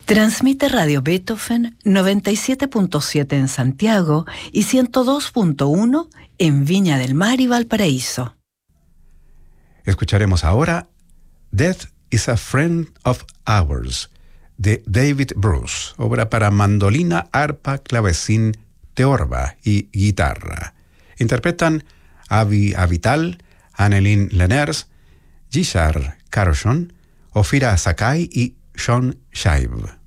Transmite Radio Beethoven 97.7 en Santiago y 102.1 en Viña del Mar y Valparaíso. Escucharemos ahora Death is a Friend of Ours, de David Bruce, obra para mandolina, arpa, clavecín, teorba y guitarra. Interpretan Avi Avital, Annelien Lenners, Yishar Carlson, Ofira Sakai y Sean Shive.